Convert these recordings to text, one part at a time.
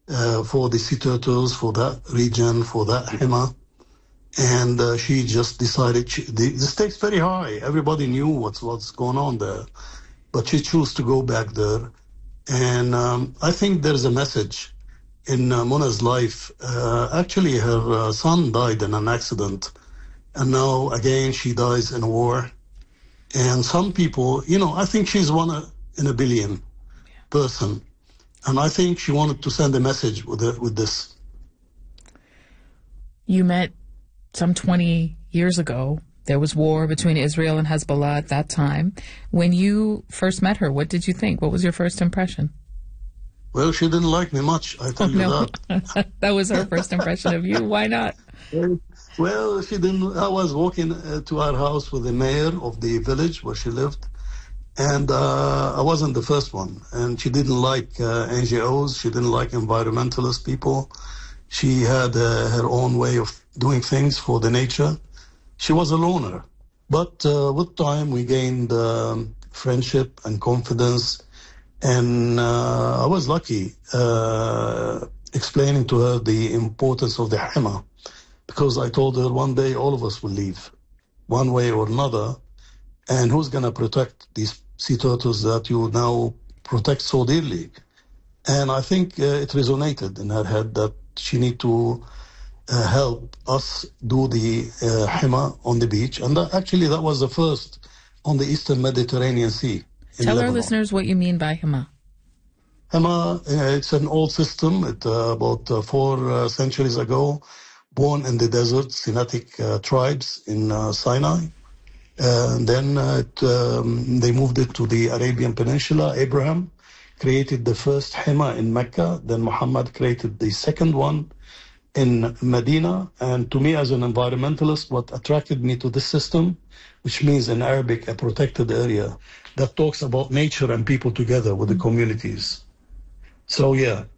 for the sea turtles, for that region, for that Hema. And she just decided the stakes very high. Everybody knew what's going on there, but she chose to go back there. And I think there's a message in Muna's life. Actually, her son died in an accident, and now again she dies in a war. And some people, I think she's one in a billion person, and I think she wanted to send a message with this. You met some 20 years ago. There was war between Israel and Hezbollah at that time. When you first met her, what did you think? What was your first impression? Well, she didn't like me much, I tell you that. That was her first impression of you. Why not? Well, she didn't. I was walking to our house with the mayor of the village where she lived, and I wasn't the first one. And she didn't like NGOs. She didn't like environmentalist people. She had her own way of doing things for the nature. She was a loner. But with time, we gained friendship and confidence. And I was lucky explaining to her the importance of the Hema, because I told her one day all of us will leave, one way or another. And who's going to protect these sea turtles that you now protect so dearly? And I think it resonated in her head that she need to help us do the Hema on the beach. And that was the first on the Eastern Mediterranean Sea. Tell our listeners what you mean by Hema. Hema, it's an old system. About 4 centuries ago, born in the desert, Semitic tribes in Sinai. And then they moved it to the Arabian Peninsula. Abraham created the first Hema in Mecca. Then Muhammad created the second one in Medina. And to me, as an environmentalist, what attracted me to this system, which means in Arabic, a protected area, that talks about nature and people together with the communities. So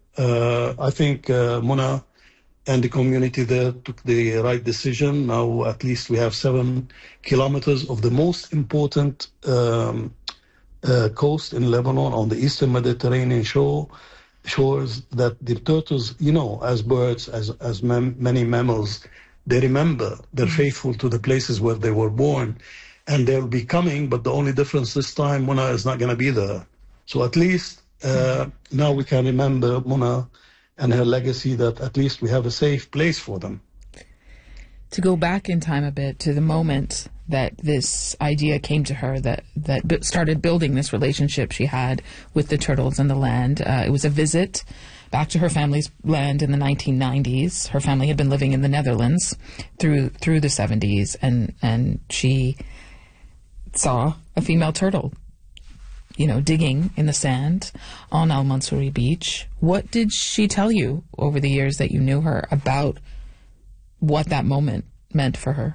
I think Muna and the community there took the right decision. Now at least we have 7 kilometers of the most important coast in Lebanon on the Eastern Mediterranean shores that the turtles, as birds, as many mammals, they remember, they're faithful to the places where they were born, and they'll be coming, but the only difference this time, Muna is not going to be there. So at least now we can remember Muna and her legacy, that at least we have a safe place for them. To go back in time a bit to the moment that this idea came to her, that started building this relationship she had with the turtles and the land. It was a visit back to her family's land in the 1990s. Her family had been living in the Netherlands through the 70s, and she saw a female turtle, digging in the sand on Al Mansouri Beach. What did she tell you over the years that you knew her about what that moment meant for her?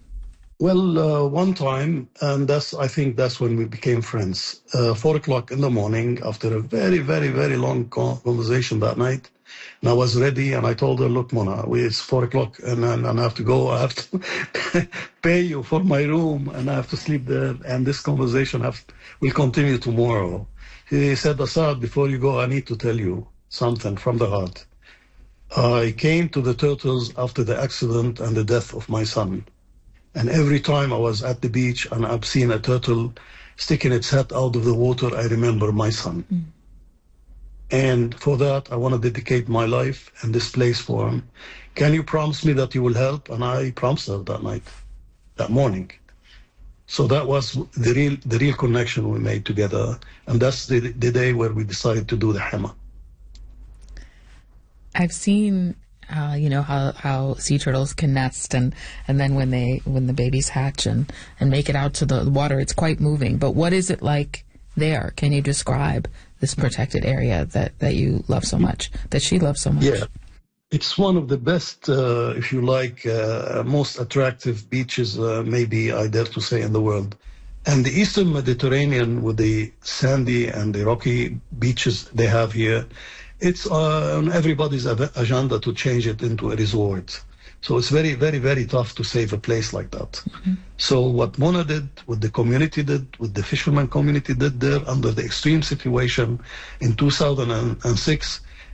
Well, one time, and I think that's when we became friends. 4 o'clock in the morning, after a very, very, very long conversation that night, and I was ready, and I told her, look, Mona, it's 4 o'clock, and I have to go. I have to pay you for my room, and I have to sleep there, and this conversation will continue tomorrow. He said, Asad, before you go, I need to tell you something from the heart. I came to the turtles after the accident and the death of my son. And every time I was at the beach and I've seen a turtle sticking its head out of the water, I remember my son. And for that, I want to dedicate my life and this place for him. Can you promise me that you will help? And I promised her that morning. So that was the real connection we made together. And that's the day where we decided to do the Hema. I've seen how sea turtles can nest, and then when the babies hatch and make it out to the water, it's quite moving. But what is it like there? Can you describe this protected area that you love so much, that she loves so much? Yeah, it's one of the best, if you like, most attractive beaches, maybe I dare to say, in the world. And the Eastern Mediterranean, with the sandy and the rocky beaches they have here, it's on everybody's agenda to change it into a resort. So it's very, very, very tough to save a place like that. Mm-hmm. So what Mona did, what the community did, what the fisherman community did there under the extreme situation in 2006,